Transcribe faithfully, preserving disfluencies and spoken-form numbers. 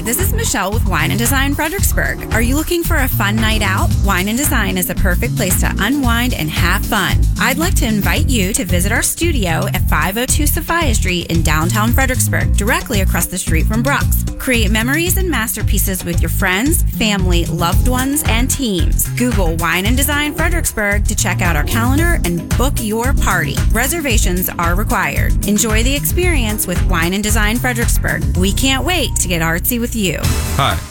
this is Michelle with Wine and Design Fredericksburg. Are you looking for a fun night out? Wine and Design is a perfect place to unwind and have fun. I'd like to invite you to visit our studio at five oh two Sophia Street in downtown Fredericksburg, directly across the street from Brooks. Create memories and masterpieces with your friends, family, loved ones, and teams. Google Wine and Design Fredericksburg to check out our calendar and book your party. Reservations are required. Enjoy the experience with Wine and Design Fredericksburg. We can't wait to get artsy with you. Hi,